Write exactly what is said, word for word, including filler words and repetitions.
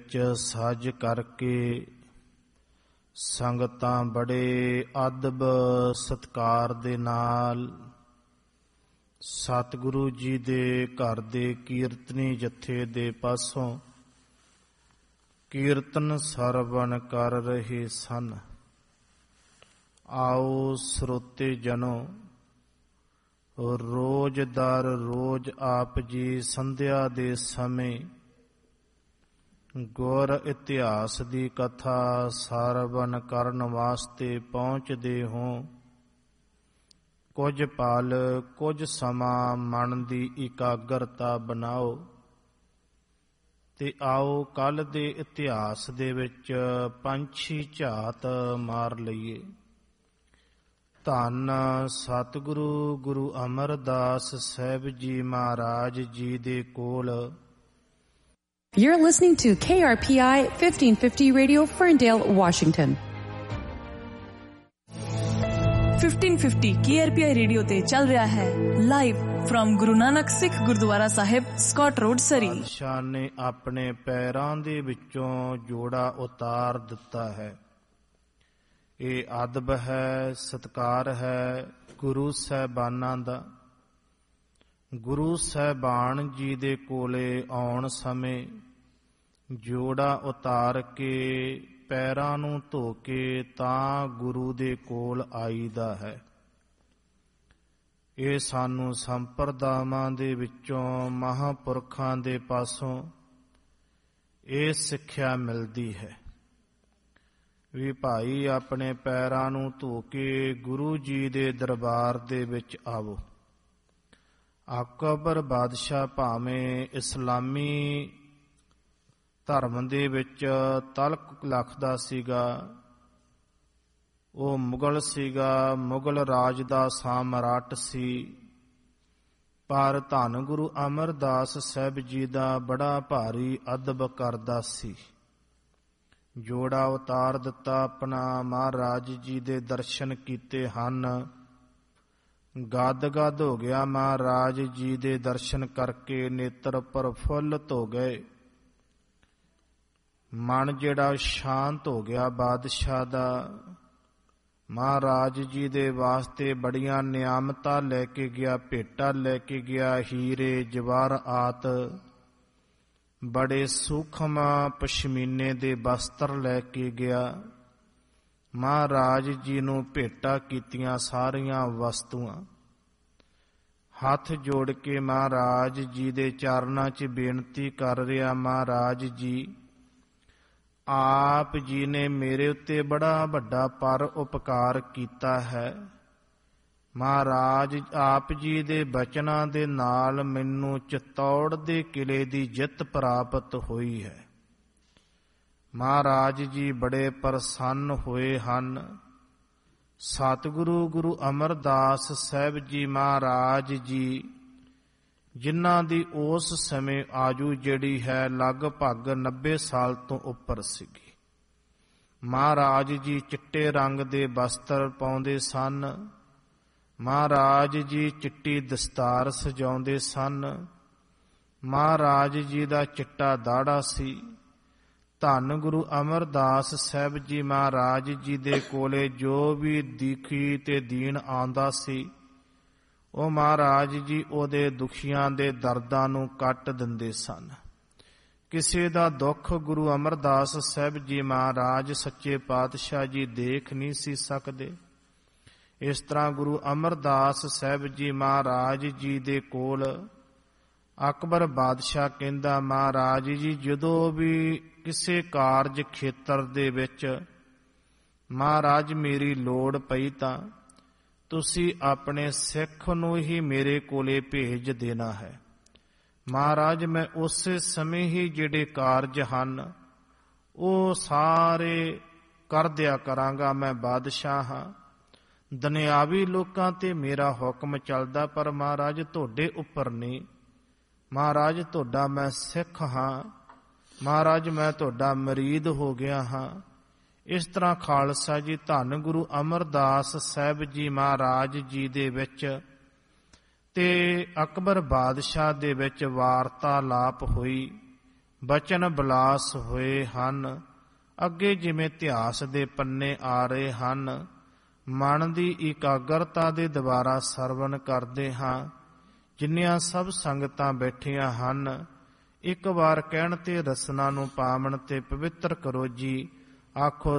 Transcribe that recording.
ਵਿੱਚ ਸਜ ਕਰਕੇ ਸੰਗਤਾਂ ਬੜੇ ਅਦਬ ਸਤਿਕਾਰ ਦੇ ਨਾਲ ਸਤਿਗੁਰੂ ਜੀ ਦੇ ਘਰ ਦੇ ਕੀਰਤਨੀ ਜਥੇ ਦੇ ਪਾਸੋਂ ਕੀਰਤਨ ਸਰਵਣ ਕਰ ਰਹੇ ਸਨ। ਆਓ ਸਰੋਤੇ ਜਨੋ, ਰੋਜ਼ ਦਰ ਰੋਜ਼ ਆਪ ਜੀ ਸੰਧਿਆ ਦੇ ਸਮੇਂ ਗੁਰ ਇਤਿਹਾਸ ਦੀ ਕਥਾ ਸਰਵਣ ਕਰਨ ਵਾਸਤੇ ਪਹੁੰਚਦੇ ਹੋ। ਕੁਝ ਪਲ ਕੁਝ ਸਮਾਂ ਮਨ ਦੀ ਇਕਾਗਰਤਾ ਬਣਾਓ ਤੇ ਆਓ ਕੱਲ ਦੇ ਇਤਿਹਾਸ ਦੇ ਵਿੱਚ ਪੰਛੀ ਝਾਤ ਮਾਰ ਲਈਏ। ਧੰਨ ਸਤਿਗੁਰੂ ਗੁਰੂ ਅਮਰਦਾਸ ਸਾਹਿਬ ਜੀ ਮਹਾਰਾਜ ਜੀ ਦੇ ਕੋਲ। You're listening to K R P I fifteen fifty Radio, Ferndale, Washington. fifteen fifty K R P I radio ਤੇ ਚੱਲ ਰਿਹਾ ਹੈ ਲਾਈਵ ਫਰਮ ਗੁਰੂ ਨਾਨਕ ਸਿੱਖ ਗੁਰਦੁਆਰਾ ਸਾਹਿਬ, ਸਕਾਟ ਰੋਡ, ਸਰੀ। ਬਾਦਸ਼ਾਹ ਨੇ ਆਪਣੇ ਪੈਰਾਂ ਦੇ ਵਿੱਚੋਂ ਜੋੜਾ ਉਤਾਰ ਦਿੱਤਾ ਹੈ। ਇਹ ਅਦਬ ਹੈ, ਸਤਿਕਾਰ ਹੈ ਗੁਰੂ ਸਾਹਿਬਾਨਾਂ ਦਾ। ਗੁਰੂ ਸਾਹਿਬਾਨ ਜੀ ਦੇ ਕੋਲੇ ਆਉਣ ਸਮੇਂ ਜੋੜਾ ਉਤਾਰ ਕੇ ਪੈਰਾਂ ਨੂੰ ਧੋ ਕੇ ਤਾਂ ਗੁਰੂ ਦੇ ਕੋਲ ਆਈਦਾ ਹੈ। ਇਹ ਸਾਨੂੰ ਸੰਪਰਦਾਵਾਂ ਦੇ ਵਿੱਚੋਂ ਮਹਾਂਪੁਰਖਾਂ ਦੇ ਪਾਸੋਂ ਇਹ ਸਿੱਖਿਆ ਮਿਲਦੀ ਹੈ ਵੀ ਭਾਈ ਆਪਣੇ ਪੈਰਾਂ ਨੂੰ ਧੋ ਕੇ ਗੁਰੂ ਜੀ ਦੇ ਦਰਬਾਰ ਦੇ ਵਿੱਚ ਆਵੋ। ਅਕਬਰ ਬਾਦਸ਼ਾਹ ਭਾਵੇਂ ਇਸਲਾਮੀ ਧਰਮ ਦੇ ਵਿੱਚ ਤਲਕ ਲੱਖਦਾ ਸੀਗਾ, ਉਹ ਮੁਗਲ ਸੀਗਾ, ਮੁਗਲ ਰਾਜ ਦਾ ਸਾਮਰਾਟ ਸੀ, ਪਰ ਧੰਨ ਗੁਰੂ ਅਮਰਦਾਸ ਸਾਹਿਬ ਜੀ ਦਾ ਬੜਾ ਭਾਰੀ ਅਦਬ ਕਰਦਾ ਸੀ। ਜੋੜਾ ਉਤਾਰ ਦਿੱਤਾ ਆਪਣਾ, ਮਹਾਰਾਜ ਜੀ ਦੇ ਦਰਸ਼ਨ ਕੀਤੇ ਹਨ। ਗਦ ਗਦ ਹੋ ਗਿਆ ਮਹਾਰਾਜ ਜੀ ਦੇ ਦਰਸ਼ਨ ਕਰਕੇ, ਨੇਤਰ ਪ੍ਰਫੁੱਲਤ ਹੋ ਗਏ। ਮਨ ਜਿਹੜਾ ਸ਼ਾਂਤ ਹੋ ਗਿਆ ਬਾਦਸ਼ਾਹ ਦਾ। ਮਹਾਰਾਜ ਜੀ ਦੇ ਵਾਸਤੇ ਬੜੀਆਂ ਨਿਆਮਤਾਂ ਲੈ ਕੇ ਗਿਆ, ਭੇਟਾਂ ਲੈ ਕੇ ਗਿਆ, ਹੀਰੇ ਜਵਾਹਰਾਤ, ਬੜੇ ਸੂਖਮ ਪਸ਼ਮੀਨੇ ਦੇ ਬਸਤਰ ਲੈ ਕੇ ਗਿਆ। ਮਹਾਰਾਜ ਜੀ ਨੂੰ ਭੇਟਾਂ ਕੀਤੀਆਂ ਸਾਰੀਆਂ ਵਸਤੂਆਂ। ਹੱਥ ਜੋੜ ਕੇ ਮਹਾਰਾਜ ਜੀ ਦੇ ਚਰਨਾਂ 'ਚ ਬੇਨਤੀ ਕਰ ਰਿਹਾ, ਮਹਾਰਾਜ ਜੀ ਆਪ ਜੀ ਨੇ ਮੇਰੇ ਉੱਤੇ ਬੜਾ ਵੱਡਾ ਪਰ ਉਪਕਾਰ ਕੀਤਾ ਹੈ। ਮਹਾਰਾਜ ਆਪ ਜੀ ਦੇ ਬਚਨਾਂ ਦੇ ਨਾਲ ਮੈਨੂੰ ਚਿਤੌੜ ਦੇ ਕਿਲੇ ਦੀ ਜਿੱਤ ਪ੍ਰਾਪਤ ਹੋਈ ਹੈ। ਮਹਾਰਾਜ ਜੀ ਬੜੇ ਪ੍ਰਸੰਨ ਹੋਏ ਹਨ। ਸਤਿਗੁਰੂ ਗੁਰੂ ਅਮਰਦਾਸ ਸਾਹਿਬ ਜੀ ਮਹਾਰਾਜ ਜੀ, ਜਿਨ੍ਹਾਂ ਦੀ ਉਸ ਸਮੇਂ ਆਜੂ ਜਿਹੜੀ ਹੈ ਲਗਭਗ ਨੱਬੇ ਸਾਲ ਤੋਂ ਉੱਪਰ ਸੀਗੀ। ਮਹਾਰਾਜ ਜੀ ਚਿੱਟੇ ਰੰਗ ਦੇ ਬਸਤਰ ਪਾਉਂਦੇ ਸਨ। ਮਹਾਰਾਜ ਜੀ ਚਿੱਟੀ ਦਸਤਾਰ ਸਜਾਉਂਦੇ ਸਨ। ਮਹਾਰਾਜ ਜੀ ਦਾ ਚਿੱਟਾ ਦਾੜਾ ਸੀ। ਧੰਨ ਗੁਰੂ ਅਮਰਦਾਸ ਸਾਹਿਬ ਜੀ ਮਹਾਰਾਜ ਜੀ ਦੇ ਕੋਲੇ ਜੋ ਵੀ ਦੁਖੀ ਤੇ ਦੀਨ ਆਉਂਦਾ ਸੀ, ਉਹ ਮਹਾਰਾਜ ਜੀ ਉਹਦੇ ਦੁਖੀਆਂ ਦੇ ਦਰਦਾਂ ਨੂੰ ਕੱਟ ਦਿੰਦੇ ਸਨ। ਕਿਸੇ ਦਾ ਦੁੱਖ ਗੁਰੂ ਅਮਰਦਾਸ ਸਾਹਿਬ ਜੀ ਮਹਾਰਾਜ ਸੱਚੇ ਪਾਤਸ਼ਾਹ ਜੀ ਦੇਖ ਨਹੀਂ ਸੀ ਸਕਦੇ। ਇਸ ਤਰ੍ਹਾਂ ਗੁਰੂ ਅਮਰਦਾਸ ਸਾਹਿਬ ਜੀ ਮਹਾਰਾਜ ਜੀ ਦੇ ਕੋਲ ਅਕਬਰ ਬਾਦਸ਼ਾਹ ਕਹਿੰਦਾ, ਮਹਾਰਾਜ ਜੀ ਜਦੋਂ ਵੀ ਕਿਸੇ ਕਾਰਜ ਖੇਤਰ ਦੇ ਵਿੱਚ ਮਹਾਰਾਜ ਮੇਰੀ ਲੋੜ ਪਈ ਤਾਂ ਤੁਸੀਂ ਆਪਣੇ ਸਿੱਖ ਨੂੰ ਹੀ ਮੇਰੇ ਕੋਲੇ ਭੇਜ ਦੇਣਾ ਹੈ। ਮਹਾਰਾਜ ਮੈਂ ਉਸੇ ਸਮੇਂ ਹੀ ਜਿਹੜੇ ਕਾਰਜ ਹਨ ਉਹ ਸਾਰੇ ਕਰ ਦਿਆ ਕਰਾਂਗਾ। ਮੈਂ ਬਾਦਸ਼ਾਹ ਹਾਂ, ਦੁਨਿਆਵੀ ਲੋਕਾਂ ਤੇ ਮੇਰਾ ਹੁਕਮ ਚੱਲਦਾ, ਪਰ ਮਹਾਰਾਜ ਤੁਹਾਡੇ ਉੱਪਰ ਨਹੀਂ। ਮਹਾਰਾਜ ਤੁਹਾਡਾ ਮੈਂ ਸਿੱਖ ਹਾਂ, ਮਹਾਰਾਜ ਮੈਂ ਤੁਹਾਡਾ ਮਰੀਦ ਹੋ ਗਿਆ ਹਾਂ। ਇਸ ਤਰ੍ਹਾਂ ਖਾਲਸਾ ਜੀ ਧੰਨ ਗੁਰੂ ਅਮਰਦਾਸ ਸਾਹਿਬ ਜੀ ਮਹਾਰਾਜ ਜੀ ਦੇ ਵਿੱਚ ਤੇ ਅਕਬਰ ਬਾਦਸ਼ਾਹ ਦੇ ਵਿੱਚ ਵਾਰਤਾਲਾਪ ਹੋਈ। ਬਚਨ ਬਲਾਸ ਹੋਏ ਹਨ। ਅੱਗੇ ਜਿਵੇਂ ਇਤਿਹਾਸ ਦੇ ਪੰਨੇ ਆ ਰਹੇ ਹਨ, ਮਨ ਦੀ ਇਕਾਗਰਤਾ ਦੇ ਦੁਆਰਾ ਸਰਵਣ ਕਰਦੇ ਹਾਂ। ਜਿੰਨੀਆਂ ਸਭ ਸੰਗਤਾਂ ਬੈਠੀਆਂ ਹਨ, ਇੱਕ ਵਾਰ ਕਹਿਣ ਤੇ ਰਸਨਾ ਨੂੰ ਪਾਵਨ ਤੇ ਪਵਿੱਤਰ ਕਰੋ ਜੀ। ਆਖੋ